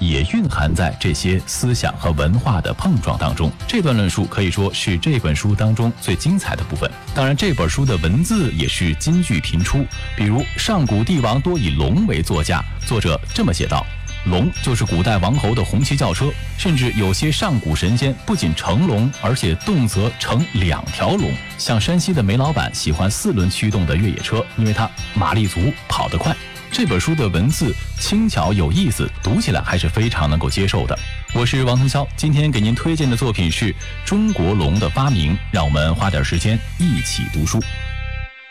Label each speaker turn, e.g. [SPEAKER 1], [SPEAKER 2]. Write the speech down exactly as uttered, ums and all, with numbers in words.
[SPEAKER 1] 也蕴含在这些思想和文化的碰撞当中。这段论述可以说是这本书当中最精彩的部分。当然，这本书的文字也是金句频出，比如上古帝王多以龙为座驾，作者这么写道：龙就是古代王侯的红旗轿车，甚至有些上古神仙不仅乘龙，而且动辄乘两条龙。像山西的煤老板喜欢四轮驱动的越野车，因为它马力足，跑得快。这本书的文字轻巧有意思，读起来还是非常能够接受的。我是王腾霄，今天给您推荐的作品是《中国龙的发明》，让我们花点时间一起读书。